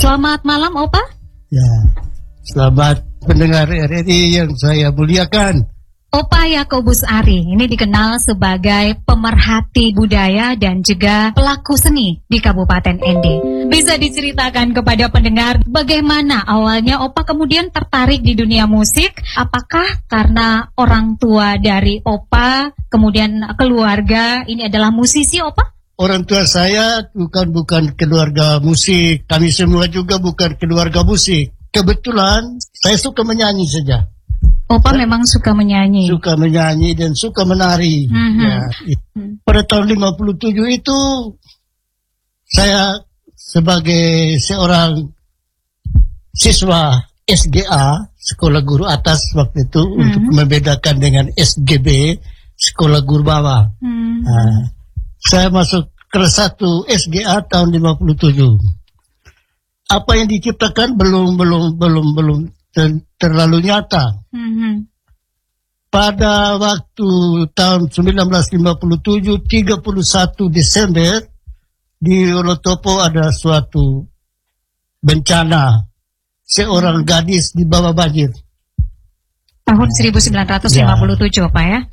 Selamat malam, Opa. Ya, selamat pendengar RRI yang saya muliakan. Opa Yakobus Ari ini dikenal sebagai pemerhati budaya dan juga pelaku seni di Kabupaten ND. Bisa diceritakan kepada pendengar bagaimana awalnya Opa kemudian tertarik di dunia musik? Apakah karena orang tua dari Opa, kemudian keluarga ini adalah musisi, Opa? Orang tua saya bukan keluarga musik. Kami semua juga bukan keluarga musik. Kebetulan saya suka menyanyi saja. Opa memang suka menyanyi. Suka menyanyi dan suka menari. Ya. Pada tahun 57 itu saya sebagai seorang siswa SGA, Sekolah Guru Atas waktu itu, untuk membedakan dengan SGB, Sekolah Guru Bawah. Saya masuk kelas 1 SGA tahun 57. Apa yang diciptakan belum terlalu nyata. Pada waktu tahun 1957, 31 Desember, di Wonosobo ada suatu bencana. Seorang gadis di bawah banjir. Tahun 1957, Pak ya?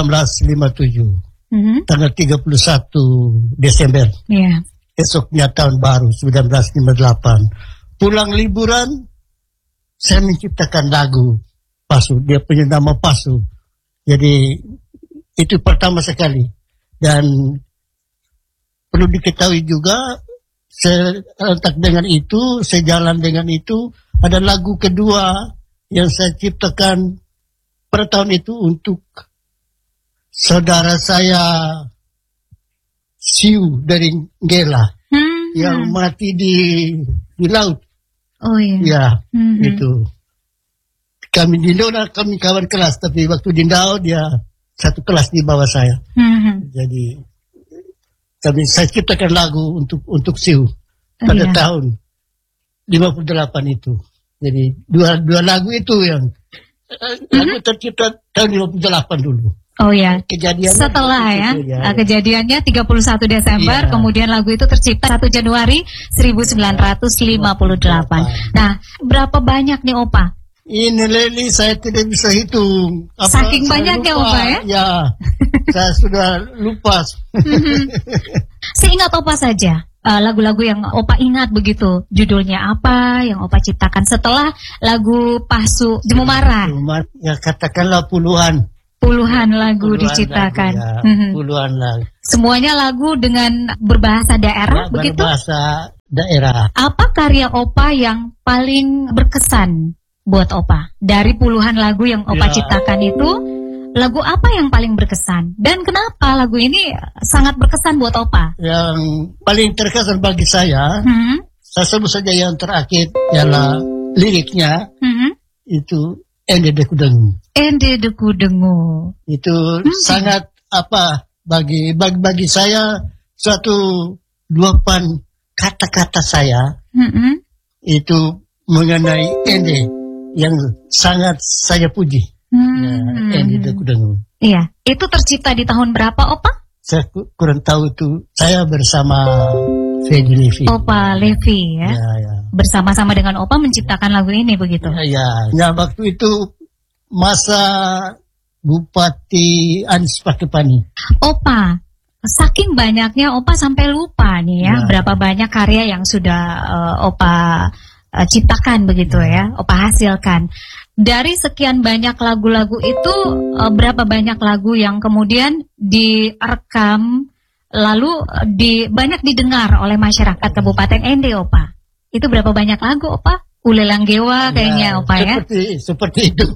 1957. Tanggal 31 Desember. Esoknya tahun baru, 1958. Pulang liburan, saya menciptakan lagu Pasu. Dia punya nama Pasu. Jadi itu pertama sekali. Dan perlu diketahui juga, serentak dengan itu, sejalan dengan itu, ada lagu kedua yang saya ciptakan pada tahun itu untuk saudara saya Siu dari Gela yang mati di laut. Oh iya. Ya, itu. Kami di Ndau, kami kawan kelas, tapi waktu di Ndau dia satu kelas di bawah saya. Jadi saya ciptakan lagu untuk Siu pada tahun 58 itu. Jadi dua lagu itu yang lagu tercipta tahun 58 dulu. Oh ya. Kejadiannya setelah kejadiannya 31 Desember, kemudian lagu itu tercipta 1 Januari 1958. Nah, berapa banyak nih Opa? Ini Leli, saya tidak bisa hitung. Saking banyaknya Opa ya? Ya, saya sudah lupa. Seingat Opa saja, lagu-lagu yang Opa ingat begitu, judulnya apa yang Opa ciptakan setelah lagu Pasu Jemumara? Ya, katakanlah puluhan lagu diciptakan. Puluhan lagu. Semuanya lagu dengan berbahasa daerah, begitu? Berbahasa daerah. Apa karya Opa yang paling berkesan buat Opa? Dari puluhan lagu yang Opa ciptakan itu, lagu apa yang paling berkesan? Dan kenapa lagu ini sangat berkesan buat Opa? Yang paling terkesan bagi saya sebut saja yang terakhir, ialah liriknya, itu Ende Deku Dengu. Ende Deku Dengu. Itu sangat bagi saya suatu luapan kata-kata saya itu mengenai Ende yang sangat saya puji. Ende Deku Dengu. Iya, itu tercipta di tahun berapa Opa? Saya kurang tahu itu. Saya bersama Fedi Levi. Opa Levi ya. Bersama-sama dengan Opa menciptakan lagu ini begitu. Ya, waktu itu masa Bupati Anies Pakepani. Opa, saking banyaknya Opa sampai lupa nih ya, berapa banyak karya yang sudah Opa ciptakan begitu ya, Opa hasilkan. Dari sekian banyak lagu-lagu itu, berapa banyak lagu yang kemudian direkam lalu banyak didengar oleh masyarakat Kabupaten ND, Opa? Itu berapa banyak lagu, Opa? Ulelanggewa kayaknya, Opa ya? Seperti itu.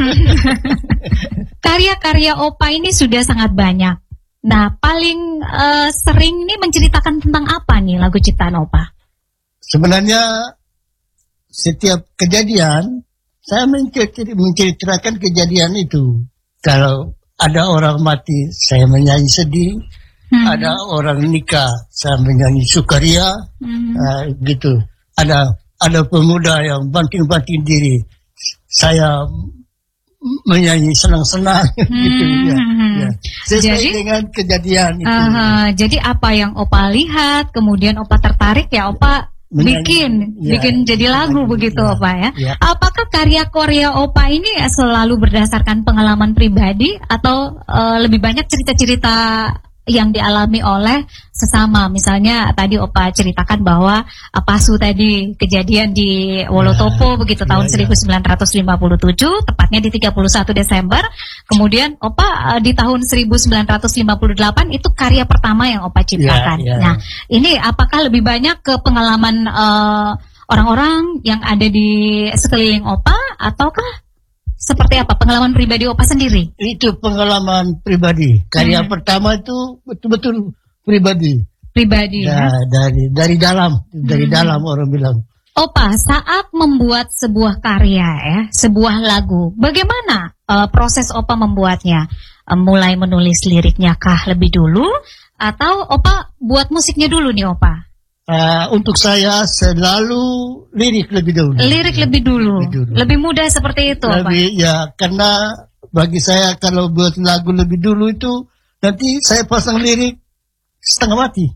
Karya-karya Opa ini sudah sangat banyak. Nah, paling sering ini menceritakan tentang apa nih lagu ciptaan Opa? Sebenarnya setiap kejadian saya menceritakan kejadian itu. Kalau ada orang mati, saya menyanyi sedih. Ada orang nikah, saya menyanyi sukaria. Gitu. Ada pemuda yang banting-banting diri, saya menyanyi senang-senang. Gitu, ya. Sesuai dengan kejadian itu. Jadi apa yang Opa lihat, kemudian Opa tertarik ya, Opa bikin jadi lagu begitu Opa ya. Apakah karya Korea Opa ini selalu berdasarkan pengalaman pribadi atau lebih banyak cerita-cerita yang dialami oleh sesama? Misalnya tadi Opa ceritakan bahwa Pasu tadi kejadian di Wolotopo begitu tahun 1957, tepatnya di 31 Desember. Kemudian Opa di tahun 1958 itu karya pertama yang Opa ciptakan. Nah, ini apakah lebih banyak ke pengalaman orang-orang yang ada di sekeliling Opa, ataukah seperti apa pengalaman pribadi Opa sendiri? Itu pengalaman pribadi. Karya pertama itu betul-betul pribadi. Pribadi ya. Dari dalam orang bilang. Opa saat membuat sebuah karya ya, sebuah lagu, bagaimana proses Opa membuatnya? Mulai menulis liriknya kah lebih dulu, atau Opa buat musiknya dulu nih Opa? Untuk saya selalu lirik lebih dulu. Lirik lebih dulu. Lebih mudah seperti itu, lebih, Pak? Karena bagi saya kalau buat lagu lebih dulu itu nanti saya pasang lirik setengah mati.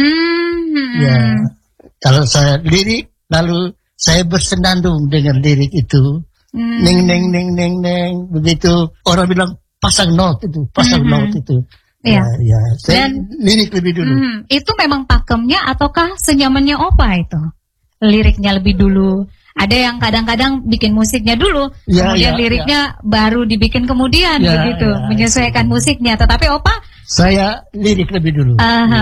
Ya, kalau saya lirik lalu saya bersenandung dengan lirik itu, neng neng neng neng neng, begitu orang bilang pasang note itu, note itu. Ya, dan lirik lebih dulu. Itu memang pakemnya ataukah senyamannya Opa itu? Liriknya lebih dulu. Ada yang kadang-kadang bikin musiknya dulu, kemudian liriknya baru dibikin kemudian begitu, menyesuaikan musiknya. Tetapi Opa? Saya lirik lebih dulu.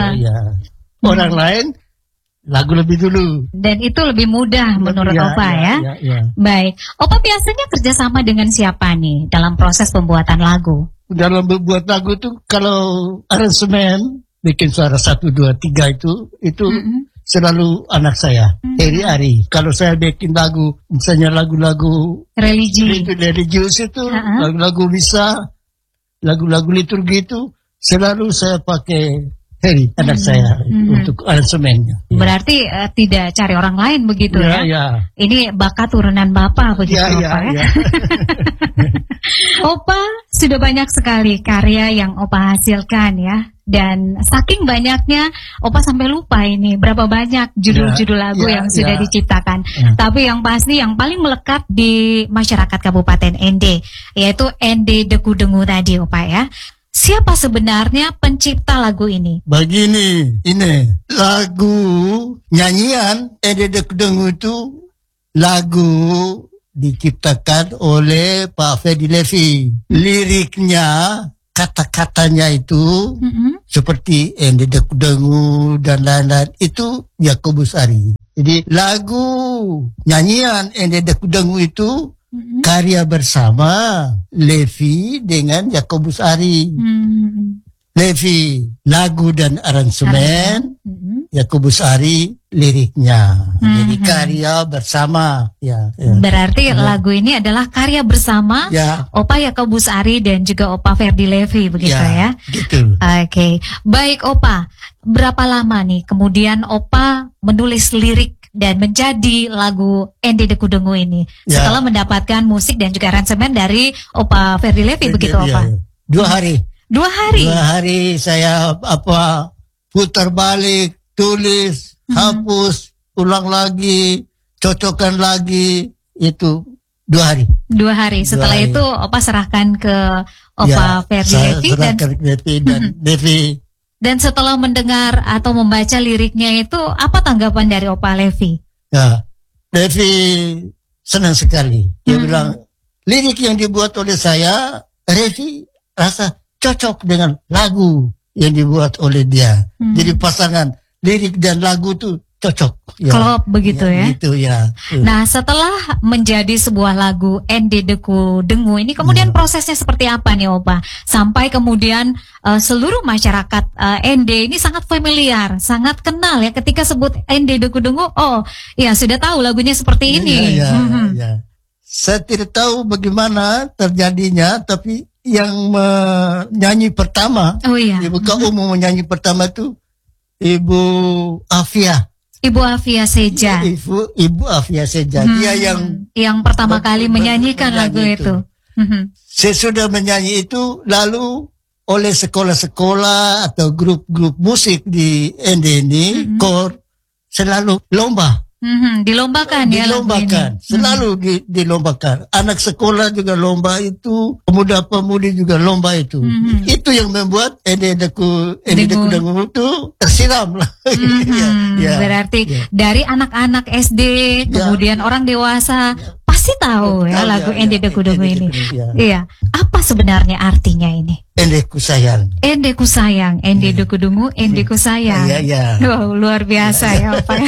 Orang lain lagu lebih dulu. Dan itu lebih mudah menurut Opa ya. Baik. Opa biasanya kerjasama dengan siapa nih dalam proses pembuatan lagu? Dalam membuat lagu itu kalau aransemen bikin suara 1, 2, 3 itu selalu anak saya, Heri Ari. Kalau saya bikin lagu, misalnya lagu-lagu religius itu, lagu-lagu misa, lagu-lagu liturgi itu selalu saya pakai Heri, anak saya, untuk aransemennya. Berarti tidak cari orang lain begitu ya? Ini bakat turunan Bapak begitu Opa ya? Opa sudah banyak sekali karya yang Opa hasilkan ya. Dan saking banyaknya Opa sampai lupa ini berapa banyak judul-judul lagu yang sudah diciptakan. Tapi yang pasti yang paling melekat di masyarakat Kabupaten Ende, yaitu Ende Deku Dengu tadi Opa ya. Siapa sebenarnya pencipta lagu ini? Begini, ini lagu nyanyian Ende Deku Dengu itu lagu diciptakan oleh Pak Ferdi Levi. Liriknya, kata-katanya itu seperti Ende Deku Dengu dan lain-lain itu Yakobus Ari. Jadi lagu nyanyian Ende Deku Dengu itu karya bersama Levi dengan Yakobus Ari. Levi lagu dan aransemen, Yakobus Ari liriknya. Jadi karya bersama. Berarti lagu ini adalah karya bersama Opa Yakobus Ari dan juga Opa Ferdi Levi begitu ya? Gitu. Oke. Baik Opa, berapa lama nih kemudian Opa menulis lirik dan menjadi lagu Ende Deku Dengu ini setelah mendapatkan musik dan juga aransemen dari Opa Ferdi Levi begitu Opa? 2 hari. 2 hari? 2 hari saya putar balik, tulis, hapus, ulang lagi, cocokkan lagi, itu 2 hari. 2 hari. Setelah itu Opa serahkan ke Opa Ferdi Levi dan Levi. Dan setelah mendengar atau membaca liriknya itu, apa tanggapan dari Opa Levi? Levi senang sekali. Dia bilang, lirik yang dibuat oleh saya, Levi rasa cocok dengan lagu yang dibuat oleh dia. Jadi pasangan lirik dan lagu itu cocok. Klop begitu ya? Gitu ya. Nah setelah menjadi sebuah lagu Ende Deku Dengu ini kemudian prosesnya seperti apa nih Opa? Sampai kemudian seluruh masyarakat Ende ini sangat familiar, sangat kenal ya ketika sebut Ende Deku Dengu, oh ya sudah tahu lagunya seperti ini. Saya tidak tahu bagaimana terjadinya, tapi yang menyanyi pertama, Ibu Ketua Umum menyanyi pertama itu Ibu Afia. Ibu Afia Seja. Ibu Afia Seja. Dia yang pertama kali menyanyikan lagu itu. Sesudah menyanyi itu lalu oleh sekolah-sekolah atau grup-grup musik di Ende ini, KOR, selalu lomba Dilombakan ya. Dilombakan, selalu dilombakan. Anak sekolah juga lomba itu, pemuda-pemudi juga lomba itu. Itu yang membuat Ende Deku Dangu itu tersiram lah. Berarti dari anak-anak SD, kemudian orang dewasa pasti tahu lagu Ende Deku Dangu ini. Iya. Apa sebenarnya artinya ini? Endeku sayang. Endeku sayang, Ende Deku Dangu, Endeku sayang. Wow, luar biasa ya Pak.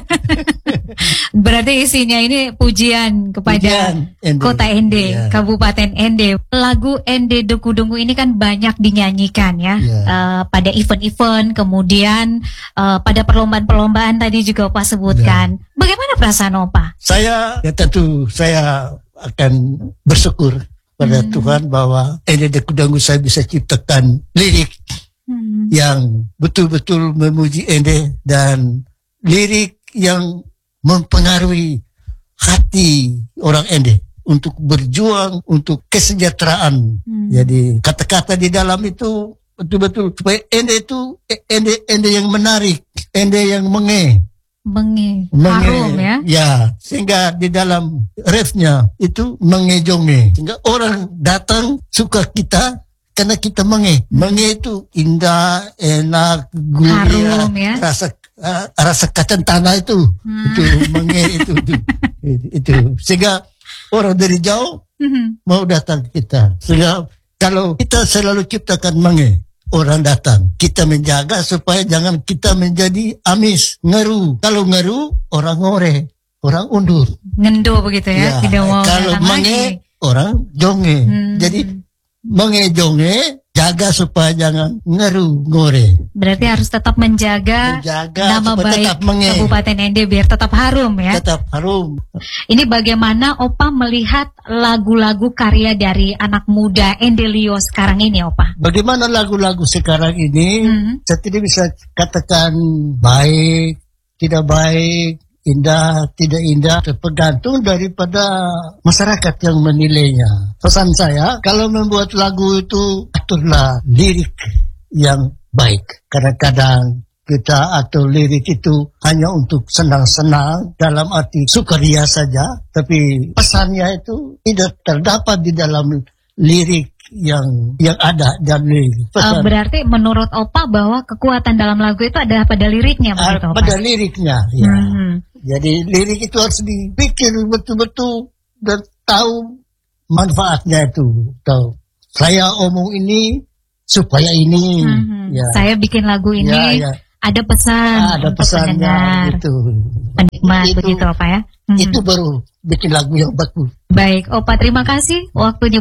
Berarti isinya ini pujian kepada Kota Ende, Kabupaten Ende. Lagu Ende Deku Dangu ini kan banyak dinyanyikan ya, pada event-event, kemudian pada perlombaan-perlombaan tadi juga Opa sebutkan. Bagaimana perasaan Opa? Saya tentu saya akan bersyukur pada Tuhan bahwa Ende Deku Dangu saya bisa ciptakan lirik yang betul-betul memuji Ende dan lirik yang mempengaruhi hati orang Ende untuk berjuang untuk kesejahteraan. Jadi kata-kata di dalam itu betul-betul supaya Ende itu Ende yang menarik, Ende yang menge. Harum ya. Ya, sehingga di dalam refnya itu mengejonge. Sehingga orang datang suka kita karena kita menge. Menge itu indah, enak, gurih, ya. Rasa kacang tanah itu. Itu menge itu. Sehingga orang dari jauh mau datang ke kita. Sehingga kalau kita selalu ciptakan menge, orang datang. Kita menjaga supaya jangan kita menjadi amis, ngeru. Kalau ngeru, orang ngore, orang undur. Ngendo begitu ya? Tidak mau kalau mange, orang jonge. Jadi mange jonge, jaga supaya jangan ngeru, ngore. Berarti harus tetap menjaga nama baik Kabupaten Ende biar tetap harum ya? Tetap harum. Ini bagaimana Opa melihat lagu-lagu karya dari anak muda Ende Lio sekarang ini Opa? Bagaimana lagu-lagu sekarang ini, saya tidak bisa katakan baik, tidak baik, indah, tidak indah, tergantung daripada masyarakat yang menilainya. Pesan saya, kalau membuat lagu itu, aturlah lirik yang baik. Kadang-kadang kita atur lirik itu hanya untuk senang-senang, dalam arti sukaria saja, tapi pesannya itu tidak terdapat di dalam lirik yang ada dalam lirik. Berarti menurut Opa bahwa kekuatan dalam lagu itu adalah pada liriknya begitu Opa? Pada liriknya, ya. Jadi lirik itu harus dipikir betul-betul dan tahu manfaatnya itu. Tahu. Saya omong ini supaya ini. Ya. Saya bikin lagu ini ada pesan untuk pendengar, penikmat begitu Opa ya. Itu baru bikin lagu yang bagus. Baik Opa, terima kasih waktunya